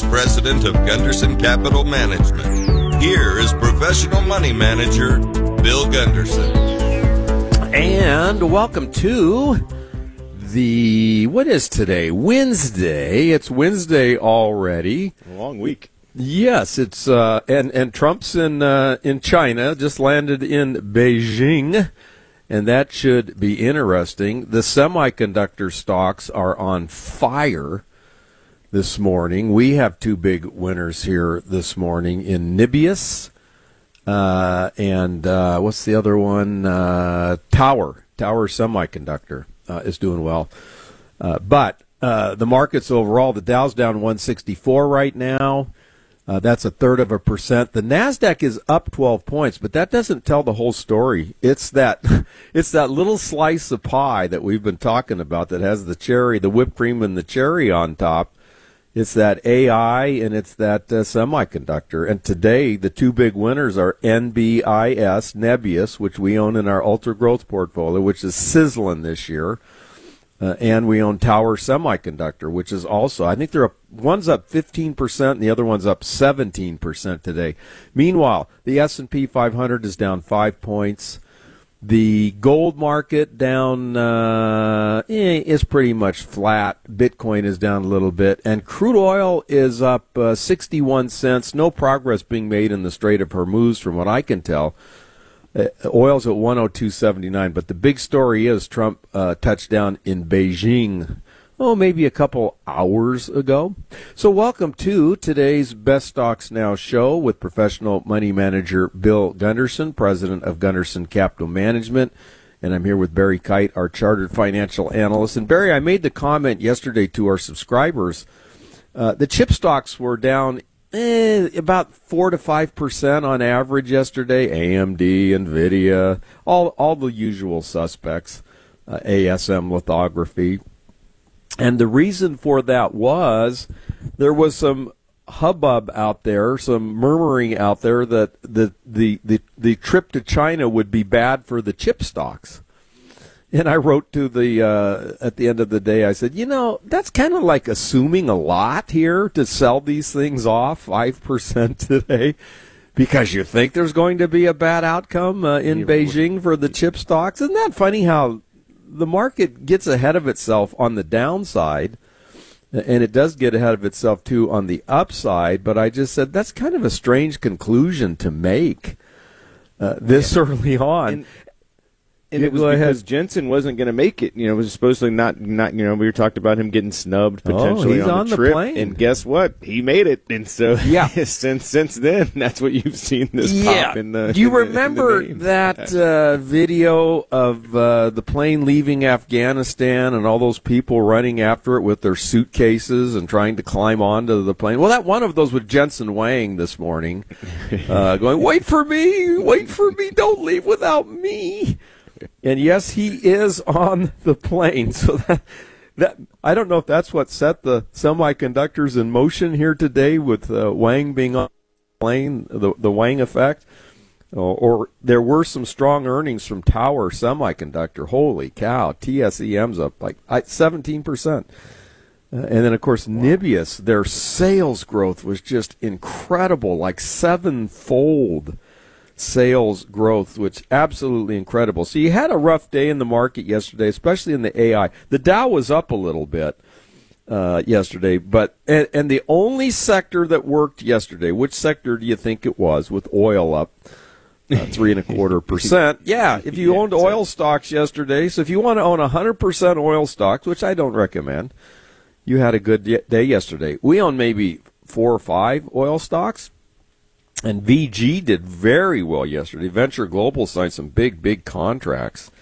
Vice President of Gunderson Capital Management. Here is professional money manager Bill Gunderson. And welcome to what is today? Wednesday. It's Wednesday already. A long week. Yes, it's and Trump's in China, just landed in Beijing, and that should be interesting. The semiconductor stocks are on fire this morning. We have two big winners here this morning in Nibius and what's the other one? Tower Semiconductor is doing well. But the markets overall, the Dow's down 164 right now. That's 0.33%. The NASDAQ is up 12 points, but that doesn't tell the whole story. It's that little slice of pie that we've been talking about that has the cherry, the whipped cream and the cherry on top. It's that AI and it's that semiconductor. And today, the two big winners are NBIS, Nebius, which we own in our ultra growth portfolio, which is sizzling this year. And we own Tower Semiconductor, which is also, I think one's up 15% and the other one's up 17% today. Meanwhile, the S&P 500 is down 5 points. The gold market down is pretty much flat. Bitcoin is down a little bit. And crude oil is up 61 cents. No progress being made in the Strait of Hormuz from what I can tell. Oil's at 102.79, but the big story is Trump touched down in Beijing, maybe a couple hours ago. So welcome to today's Best Stocks Now show with professional money manager Bill Gunderson, president of Gunderson Capital Management, and I'm here with Barry Kite, our chartered financial analyst. And Barry, I made the comment yesterday to our subscribers, the chip stocks were down about 4 to 5% on average yesterday. AMD, Nvidia, all the usual suspects, ASM lithography. And the reason for that was there was some hubbub out there, some murmuring out there that the trip to China would be bad for the chip stocks. And I wrote to at the end of the day, I said, that's kind of like assuming a lot here to sell these things off 5% today because you think there's going to be a bad outcome in Beijing for the chip stocks. Isn't that funny how the market gets ahead of itself on the downside, and it does get ahead of itself, too, on the upside. But I just said that's kind of a strange conclusion to make this early on. And it was because Jensen wasn't going to make it. It was supposedly not. We were talking about him getting snubbed potentially he's on the trip. Plane. And guess what? He made it. And so since then, that's what you've seen this pop in the. Do you remember that video of the plane leaving Afghanistan and all those people running after it with their suitcases and trying to climb onto the plane? Well, that one of those was Jensen Wang this morning, going, "Wait for me, don't leave without me." And yes, he is on the plane. So that I don't know if that's what set the semiconductors in motion here today with Wang being on the plane, the Wang effect. Or there were some strong earnings from Tower Semiconductor. Holy cow, TSEM's up like 17%. And then, of course, Nibius, their sales growth was just incredible, like 7-fold. Sales growth, which absolutely incredible. So you had a rough day in the market yesterday, especially in the AI. The Dow was up a little bit yesterday, but and the only sector that worked yesterday, which sector do you think it was? With oil up 3.25%. Yeah, if you owned oil stocks yesterday, so if you want to own 100% oil stocks, which I don't recommend, you had a good day yesterday. We own maybe 4 or 5 oil stocks. And VG did very well yesterday. Venture Global signed some big contracts.